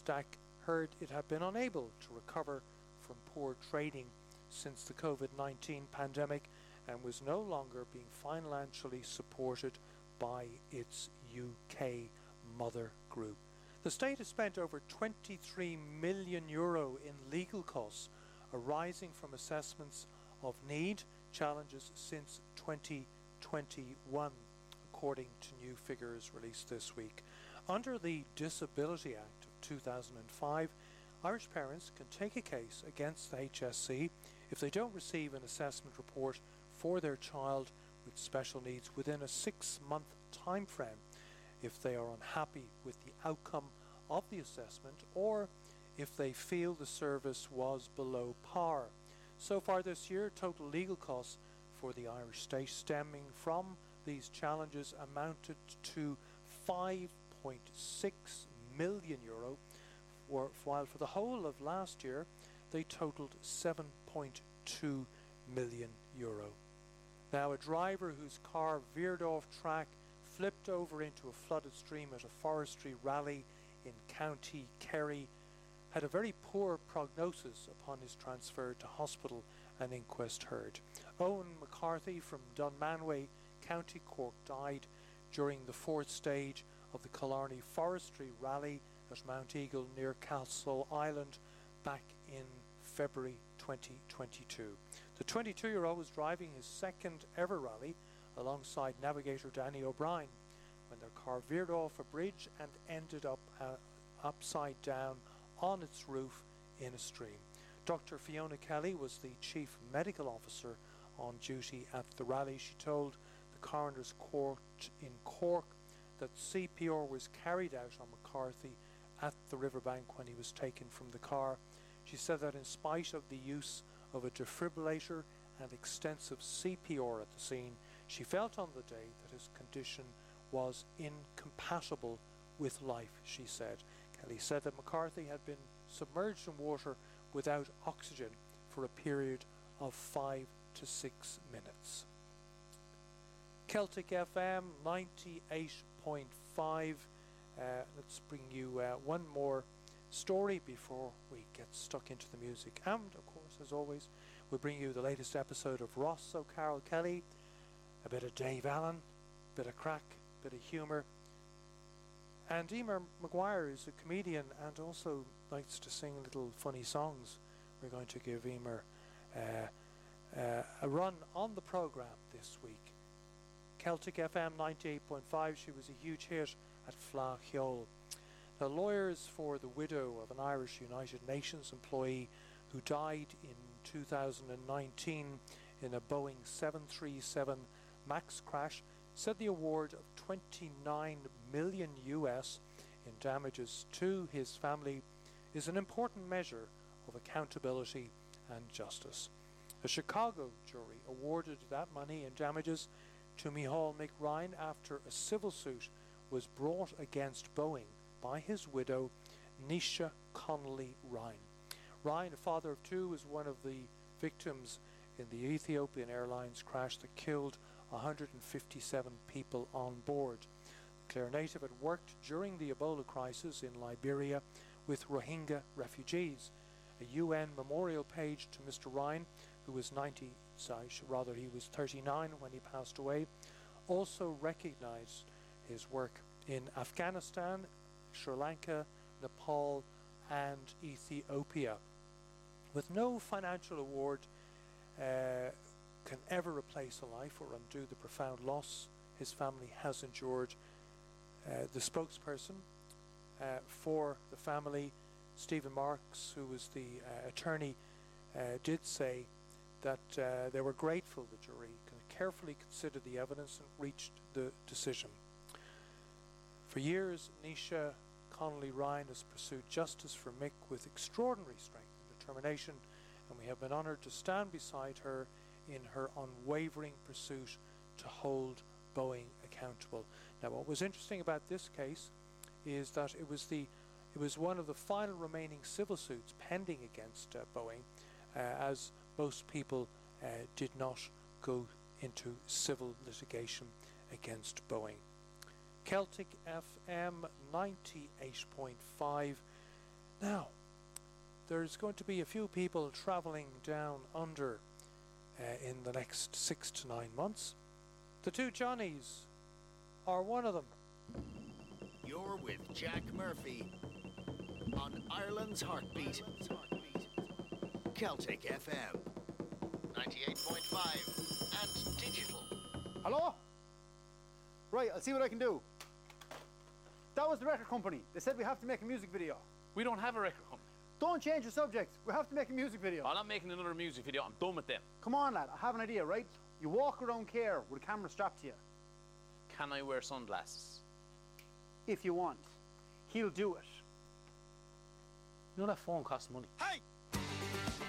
Nasdaq heard it had been unable to recover from poor trading since the COVID-19 pandemic and was no longer being financially supported by its UK mother group. The state has spent over €23 million in legal costs arising from assessments of need challenges since 2021, according to new figures released this week. Under the Disability Act of 2005, Irish parents can take a case against the HSE if they don't receive an assessment report for their child with special needs within a 6-month time frame, if they are unhappy with the outcome of the assessment or if they feel the service was below par. So far this year, total legal costs for the Irish state stemming from these challenges amounted to €5.6 million, while for the whole of last year they totaled €7.2 million. Now, a driver whose car veered off track, flipped over into a flooded stream at a forestry rally in County Kerry, had a very poor prognosis upon his transfer to hospital, an inquest heard. Owen McCarthy from Dunmanway, County Cork, died during the 4th stage of the Killarney Forestry Rally at Mount Eagle near Castle Island back in February 2022. The 22-year-old was driving his second ever rally alongside navigator Danny O'Brien when their car veered off a bridge and ended up upside down on its roof in a stream. Dr. Fiona Kelly was the chief medical officer on duty at the rally. She told the coroner's court in Cork that CPR was carried out on McCarthy at the riverbank when he was taken from the car. She said that in spite of the use of a defibrillator and extensive CPR at the scene, she felt on the day that his condition was incompatible with life, she said. Kelly said that McCarthy had been submerged in water without oxygen for a period of 5 to 6 minutes. Celtic FM 98.5. Let's bring you one more story before we get stuck into the music. And, of course, as always, we'll bring you the latest episode of Ross O'Carroll Kelly, a bit of Dave Allen, a bit of crack, a bit of humour. And Emer Maguire is a comedian and also likes to sing little funny songs. We're going to give Emer a run on the programme this week. Celtic FM 98.5, she was a huge hit at Flacheol. Now, lawyers for the widow of an Irish United Nations employee who died in 2019 in a Boeing 737 MAX crash said the award of $29 million in damages to his family is an important measure of accountability and justice. A Chicago jury awarded that money in damages to Micheál Mick Ryan after a civil suit was brought against Boeing by his widow, Nisha Connolly Ryan. Ryan, a father of two, was one of the victims in the Ethiopian Airlines crash that killed 157 people on board. The Clare native had worked during the Ebola crisis in Liberia with Rohingya refugees. A UN memorial page to Mr. Ryan, who was he was 39 when he passed away, also recognized his work in Afghanistan, Sri Lanka, Nepal and Ethiopia. With no financial award can ever replace a life or undo the profound loss his family has endured, the spokesperson for the family, Stephen Marks, who was the attorney, did say that they were grateful the jury carefully considered the evidence and reached the decision. For years, Nisha Connolly Ryan has pursued justice for Mick with extraordinary strength and determination, and we have been honoured to stand beside her in her unwavering pursuit to hold Boeing accountable. Now, what was interesting about this case is that it was one of the final remaining civil suits pending against Boeing, as most people did not go into civil litigation against Boeing. Celtic FM 98.5. Now, there's going to be a few people travelling down under in the next 6 to 9 months. The two Johnnies are one of them. You're with Jack Murphy on Ireland's Heartbeat. Celtic FM 98.5 and digital. Hello? Right, I'll see what I can do. That was the record company. They said we have to make a music video. We don't have a record company. Don't change the subject. We have to make a music video. I'm not making another music video. I'm done with them. Come on, lad. I have an idea, right? You walk around Care with a camera strapped to you. Can I wear sunglasses? If you want. He'll do it. You know that phone costs money. Hey!